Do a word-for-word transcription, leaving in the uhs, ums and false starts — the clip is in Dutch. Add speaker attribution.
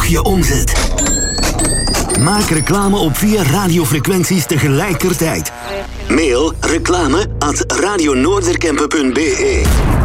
Speaker 1: je omzet. Maak reclame op vier radiofrequenties tegelijkertijd. Mail reclame at radionoorderkempen punt be.